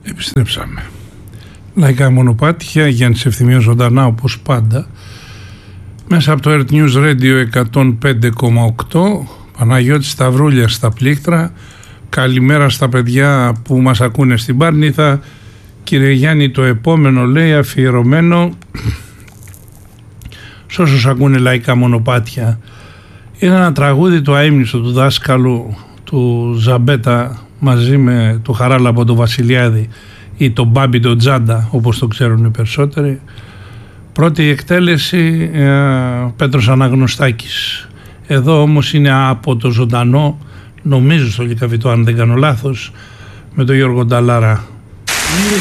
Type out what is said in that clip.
Επιστρέψαμε. Λαϊκά μονοπάτια, Γιάννης Ευθυμίος ζωντανά όπως πάντα μέσα από το Earth News Radio 105,8. Παναγιώτης Σταυρούλιας στα πλήκτρα. Καλημέρα στα παιδιά που μας ακούνε στην Πάρνηθα. Κύριε Γιάννη, το επόμενο λέει αφιερωμένο σ' όσους ακούνε λαϊκά μονοπάτια. Είναι ένα τραγούδι του αείμνηστου του δάσκαλου του Ζαμπέτα μαζί με του Χαράλαμπο του Βασιλιάδη ή τον Μπάμπη τον Τζάντα όπως το ξέρουν οι περισσότεροι. Πρώτη εκτέλεση Πέτρος Αναγνωστάκης. Εδώ όμως είναι από το ζωντανό, νομίζω στο Λυκαβητό αν δεν κάνω λάθος, με τον Γιώργο Νταλάρα.